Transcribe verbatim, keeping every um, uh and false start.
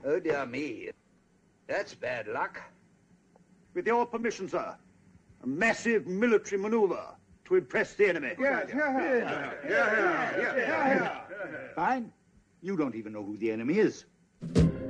Oh, dear me. That's bad luck. With your permission, sir, a massive military maneuver to impress the enemy. Yes, yeah, yeah, yeah, yeah, yeah, yeah, yeah. Fine. You don't even know who the enemy is.